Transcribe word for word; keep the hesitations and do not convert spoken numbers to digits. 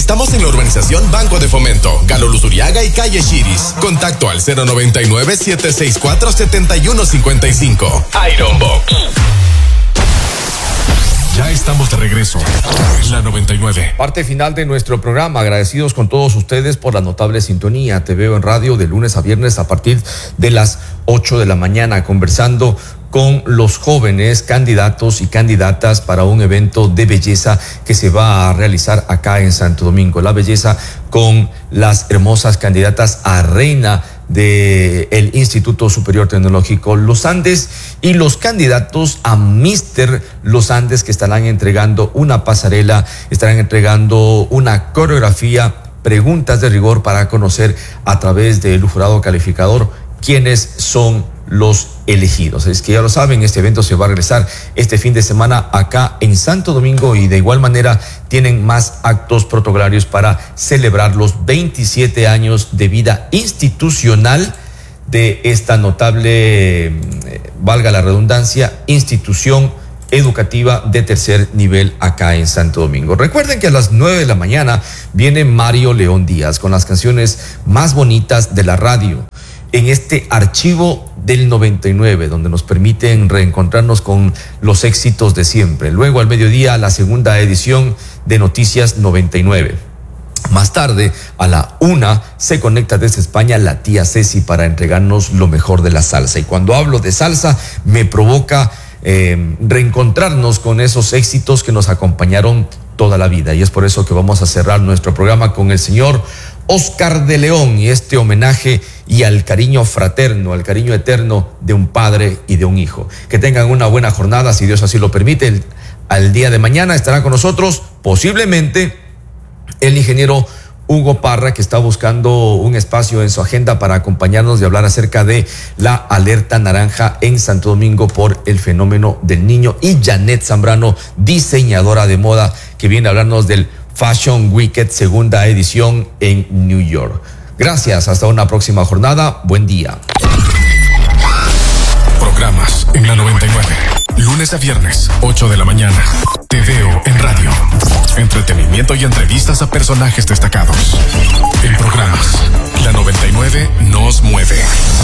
Estamos en la urbanización Banco de Fomento, Galo Luzuriaga y calle Chiris. Contacto al cero noventa y nueve, siete seis cuatro, siete uno cinco cinco. Iron Box. Ya estamos de regreso. La noventa y nueve. Parte final de nuestro programa. Agradecidos con todos ustedes por la notable sintonía. Te veo en radio de lunes a viernes a partir de las ocho de la mañana, conversando con los jóvenes candidatos y candidatas para un evento de belleza que se va a realizar acá en Santo Domingo. La belleza con las hermosas candidatas a reina del Instituto Superior Tecnológico Los Andes y los candidatos a Mister Los Andes, que estarán entregando una pasarela, estarán entregando una coreografía, preguntas de rigor para conocer a través del jurado calificador quiénes son los elegidos. Es que ya lo saben, este evento se va a realizar este fin de semana acá en Santo Domingo y de igual manera tienen más actos protocolarios para celebrar los veintisiete años de vida institucional de esta notable, eh, valga la redundancia, institución educativa de tercer nivel acá en Santo Domingo. Recuerden que a las nueve de la mañana viene Mario León Díaz con las canciones más bonitas de la radio en este archivo del noventa y nueve, donde nos permiten reencontrarnos con los éxitos de siempre. Luego al mediodía la segunda edición de Noticias noventa y nueve. Más tarde, a la una, se conecta desde España la tía Ceci para entregarnos lo mejor de la salsa. Y cuando hablo de salsa, me provoca eh, reencontrarnos con esos éxitos que nos acompañaron toda la vida. Y es por eso que vamos a cerrar nuestro programa con el señor Oscar de León y este homenaje y al cariño fraterno, al cariño eterno de un padre y de un hijo. Que tengan una buena jornada, si Dios así lo permite. El, al día de mañana estará con nosotros posiblemente el ingeniero Hugo Parra, que está buscando un espacio en su agenda para acompañarnos y hablar acerca de la alerta naranja en Santo Domingo por el fenómeno del niño, y Janet Zambrano, diseñadora de moda, que viene a hablarnos del Fashion Weekend segunda edición en New York. Gracias, hasta una próxima jornada. Buen día. Programas en la noventa y nueve. Lunes a viernes, ocho de la mañana. Te veo en radio. Entretenimiento y entrevistas a personajes destacados. En programas, la noventa y nueve nos mueve.